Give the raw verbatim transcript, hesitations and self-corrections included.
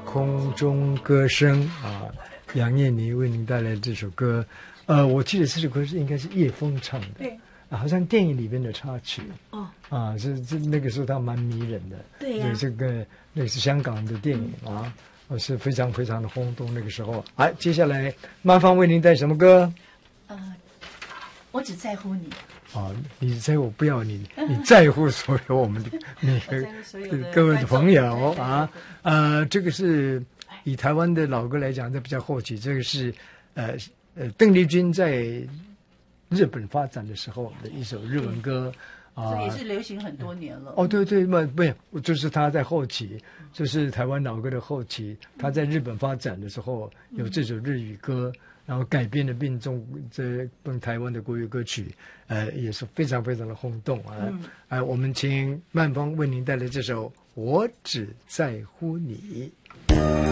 空中歌声啊，杨燕妮为您带来这首歌。呃，我记得这首歌是应该是叶枫唱的， 对， 啊，好像电影里边的插曲。 哦， 啊，是这那个时候他蛮迷人的。 对呀、啊， 这个那是香港的电影啊，嗯、是非常非常的轰动那个时候。哎，接下来曼芳为您带什么歌？ 呃，我只在乎你。 啊，你在乎不要你，你在乎所有我们的那个各位的朋友啊，呃，这个是以台湾的老歌来讲，这比较后期，这个是呃呃邓丽君在日本发展的时候的一首日文歌。 啊，这也是流行很多年了。 哦，对对，不不，就是他在后期，就是台湾老歌的后期，他在日本发展的时候有这首日语歌。然后改编了并中这跟台湾的国语歌曲，呃，也是非常非常的轰动啊！嗯、呃，我们请曼芳为您带来这首《我只在乎你》。